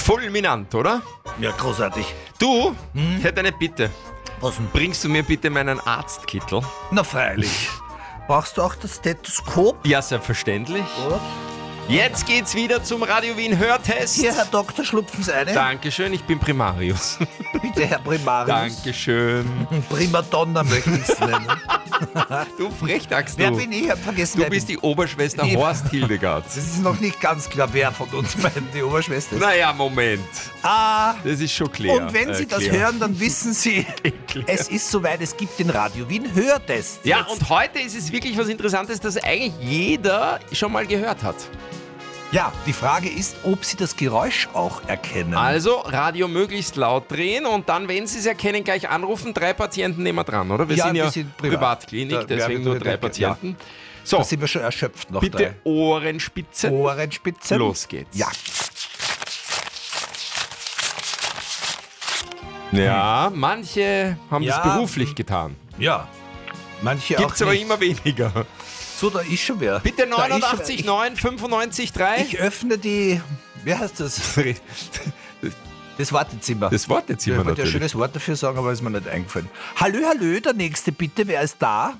Fulminant, oder? Ja, großartig. Du, ich hätte eine Bitte. Was denn? Bringst du mir bitte meinen Arztkittel? Na freilich. Brauchst du auch das Stethoskop? Ja, selbstverständlich. Oder? Jetzt geht's wieder zum Radio Wien Hörtest. Hier, Herr Doktor, schlupfen Sie eine. Dankeschön, ich bin Primarius. Bitte, Herr Primarius. Dankeschön. Primadonna möchte ich es nennen. Du Frechdachs, Wer du. bin ich? Ich hab vergessen, Du wer bist bin die Oberschwester Die- Horst Hildegard. Das ist noch nicht ganz klar, wer von uns beiden die Oberschwester ist. Naja, Moment. Ah, Das ist schon klar. und wenn Sie das hören, dann wissen Sie, es ist soweit, es gibt den Radio Wien Hörtest. Ja, Jetzt- und heute ist es wirklich was Interessantes, das eigentlich jeder schon mal gehört hat. ja, die Frage ist, ob Sie das Geräusch auch erkennen. Also, Radio möglichst laut drehen und dann, wenn Sie es erkennen, gleich anrufen. 3 Patienten nehmen wir dran, oder? Wir Ja, sind ja wir sind privat. Privatklinik, Da deswegen werden nur wir 3 ja. Patienten. So, Da sind wir schon erschöpft noch. bitte Ohrenspitzen. Ohrenspitzen. Los geht's. Ja. Ja, manche haben Ja, das beruflich getan. Ja. Manche Gibt's auch aber nicht. immer weniger. So, da ist schon wer. Bitte Da ist schon 89 wer. 9 95 3. Ich öffne die, wie heißt das? Das Wartezimmer. Das Wartezimmer Ich wollte ja ein natürlich. schönes Wort dafür sagen, aber ist mir nicht eingefallen. Hallo, hallo, der Nächste bitte, wer ist da?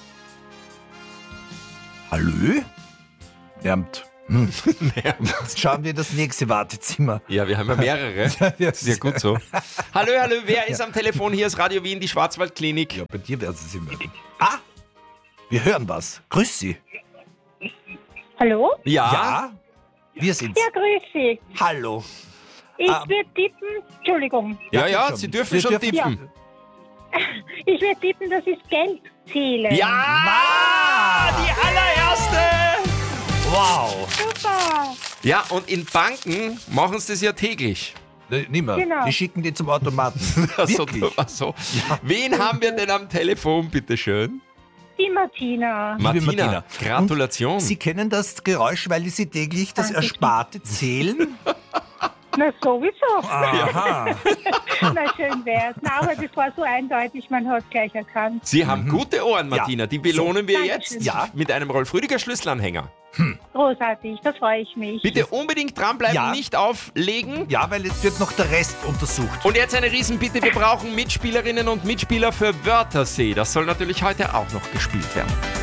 Hallo? Nermt. Jetzt schauen wir das nächste Wartezimmer. Ja, wir haben ja mehrere. Das ist ja gut so. Hallo, hallo, wer ist am Telefon? Hier ist Radio Wien, die Schwarzwaldklinik. Ja, bei dir wäre es immer. Ah, wir hören was. Grüß Sie. Hallo? Ja? Wir sind's. Ja, grüß Sie. Hallo. Ich Ah. würde tippen, Entschuldigung, Ja, ja, schon. Sie dürfen Wir schon dürfen- tippen. ich würde tippen, das ist Geld zählen. Ja! Die allererste! Wow. Super. Ja, und in Banken machen sie das ja täglich. Nimmer. Genau. Die schicken die zum Automaten. Also, Wirklich? also. Wen haben wir denn am Telefon, bitteschön? Die Martina. Liebe Martina. Gratulation. Sie kennen das Geräusch, weil Sie täglich das Danke. Ersparte zählen? Na, sowieso. Aha. Na, schön wär's. Na, aber das war so eindeutig, man hat es gleich erkannt. Sie haben gute Ohren, Martina. Die belohnen wir Dankeschön. jetzt Ja. mit einem Rolf-Rüdiger Schlüsselanhänger. Großartig, da freue ich mich. Bitte unbedingt dranbleiben, Ja. nicht auflegen. Ja, weil jetzt wird noch der Rest untersucht. Und jetzt eine Riesenbitte, wir brauchen Mitspielerinnen und Mitspieler für Wörthersee. Das soll natürlich heute auch noch gespielt werden.